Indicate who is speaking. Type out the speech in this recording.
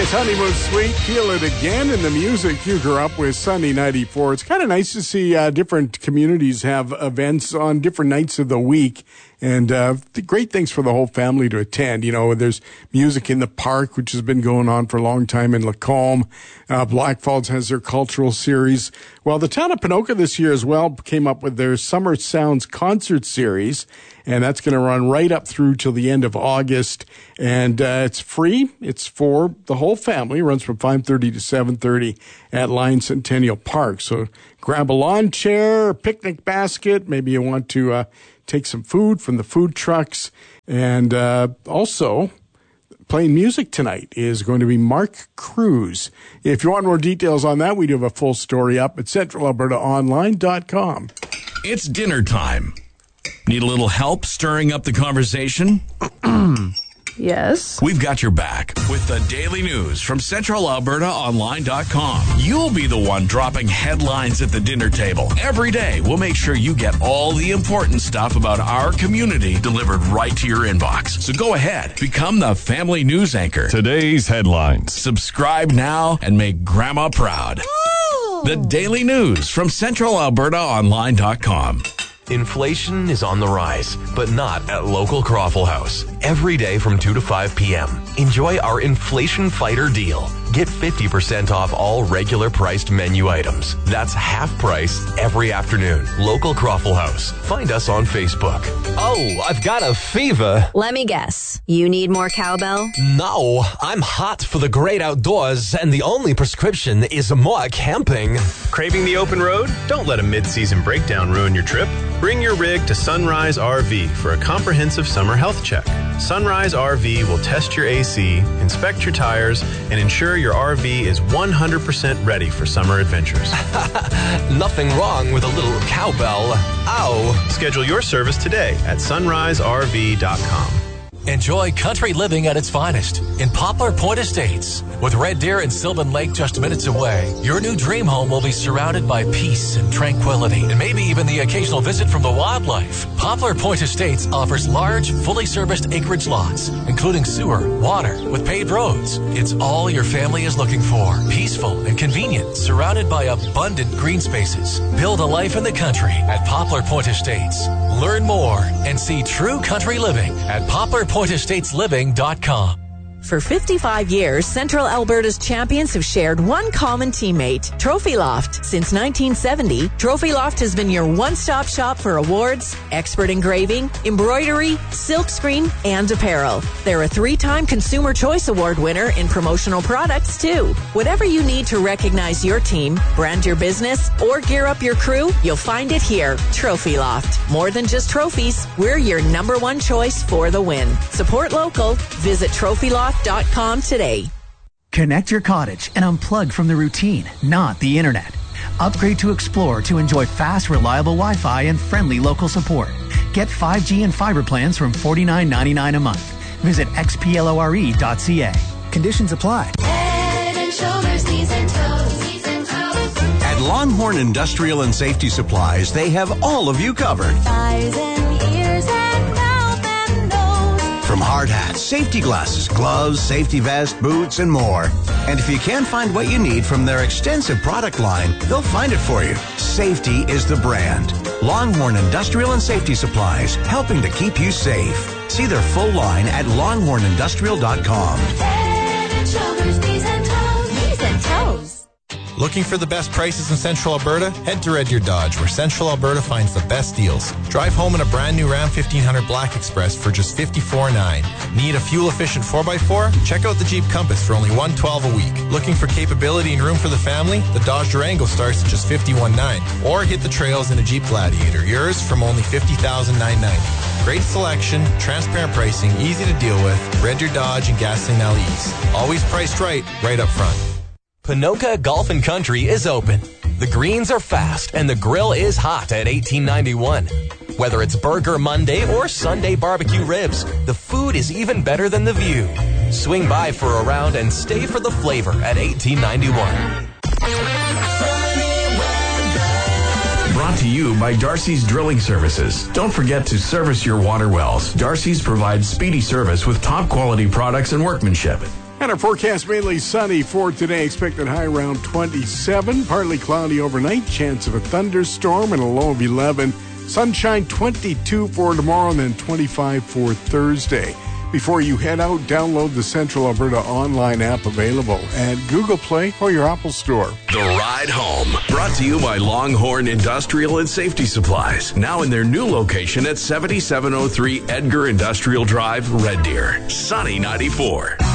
Speaker 1: It's Honeymoon Suite. Feel it again in the music you grew up with, Sunday 94. It's kind of nice to see different communities have events on different nights of the week. And great things for the whole family to attend. You know, there's music in the park, which has been going on for a long time in Lacombe. Black Falls has their cultural series. Well, the town of Ponoka this year as well came up with their Summer Sounds concert series. And that's going to run right up through till the end of August. And it's free. It's for the whole family. It runs from 5:30 to 7:30 at Lion Centennial Park. So grab a lawn chair, a picnic basket. Maybe you want to take some food from the food trucks. And also playing music tonight is going to be Mark Cruz. If you want more details on that, we do have a full story up at centralalbertaonline.com.
Speaker 2: It's dinner time. Need a little help stirring up the conversation?
Speaker 3: Yes.
Speaker 2: We've got your back with the daily news from centralalbertaonline.com. You'll be the one dropping headlines at the dinner table. Every day, we'll make sure you get all the important stuff about our community delivered right to your inbox. So go ahead, become the family news anchor.
Speaker 4: Today's headlines.
Speaker 2: Subscribe now and make Grandma proud. Ooh. The daily news from centralalbertaonline.com.
Speaker 5: Inflation is on the rise, but not at local Croffle House. Every day from 2 to 5 p.m., enjoy our Inflation Fighter deal. Get 50% off all regular priced menu items. That's half price every afternoon. Local Croffle House. Find us on Facebook.
Speaker 6: Oh, I've got a fever.
Speaker 7: Let me guess. You need more cowbell?
Speaker 6: No, I'm hot for the great outdoors, and the only prescription is more camping.
Speaker 8: Craving the open road? Don't let a mid-season breakdown ruin your trip. Bring your rig to Sunrise RV for a comprehensive summer health check. Sunrise RV will test your AC, inspect your tires, and ensure your RV is 100% ready for summer adventures.
Speaker 6: Nothing wrong with a little cowbell. Ow!
Speaker 8: Schedule your service today at sunriserv.com.
Speaker 9: Enjoy country living at its finest in Poplar Point Estates. With Red Deer and Sylvan Lake just minutes away, your new dream home will be surrounded by peace and tranquility, and maybe even the occasional visit from the wildlife. Poplar Point Estates offers large, fully serviced acreage lots, including sewer, water, with paved roads. It's all your family is looking for. Peaceful and convenient, surrounded by abundant green spaces. Build a life in the country at Poplar Point Estates. Learn more and see true country living at poplarpointestatesLiving.com.
Speaker 10: For 55 years, Central Alberta's champions have shared one common teammate, Trophy Loft. Since 1970, Trophy Loft has been your one-stop shop for awards, expert engraving, embroidery, silkscreen, and apparel. They're a 3-time Consumer Choice Award winner in promotional products, too. Whatever you need to recognize your team, brand your business, or gear up your crew, you'll find it here, Trophy Loft. More than just trophies, we're your #1 choice for the win. Support local. Visit trophyloft.com today.
Speaker 11: Connect your cottage and unplug from the routine, not the internet. Upgrade to Explore to enjoy fast, reliable Wi-Fi and friendly local support. Get 5G and fiber plans from $49.99 a month. Visit xplore.ca. Conditions apply.
Speaker 12: Head and shoulders, knees and toes, knees and toes.
Speaker 13: At Longhorn Industrial and Safety Supplies, they have all of you covered.
Speaker 12: Eyes and ears and mouth and nose.
Speaker 13: From hard hats, safety glasses, gloves, safety vest, boots, and more. And if you can't find what you need from their extensive product line, they'll find it for you. Safety is the brand. Longhorn Industrial and Safety Supplies, helping to keep you safe. See their full line at longhornindustrial.com.
Speaker 12: Head and shoulders, knees and toes, knees and toes.
Speaker 14: Looking for the best prices in Central Alberta? Head to Red Deer Dodge, where Central Alberta finds the best deals. Drive home in a brand new Ram 1500 Black Express for just $54,900. Need a fuel-efficient 4x4? Check out the Jeep Compass for only $112 a week. Looking for capability and room for the family? The Dodge Durango starts at just $51,900. Or hit the trails in a Jeep Gladiator, yours from only $50,990. Great selection, transparent pricing, easy to deal with. Red Deer Dodge and Gasoline Alley East. Always priced right up front.
Speaker 6: Ponoka Golf and Country is open. The greens are fast and the grill is hot at 1891. Whether it's Burger Monday or Sunday barbecue ribs, the food is even better than the view. Swing by for a round and stay for the flavor at 1891.
Speaker 2: Brought to you by Darcy's Drilling Services. Don't forget to service your water wells. Darcy's provides speedy service with top quality products and workmanship.
Speaker 1: And our forecast mainly sunny for today. Expected high around 27. Partly cloudy overnight. Chance of a thunderstorm and a low of 11. Sunshine 22 for tomorrow and then 25 for Thursday. Before you head out, download the Central Alberta online app available at Google Play or your Apple Store.
Speaker 2: The Ride Home, brought to you by Longhorn Industrial and Safety Supplies. Now in their new location at 7703 Edgar Industrial Drive, Red Deer. Sunny 94.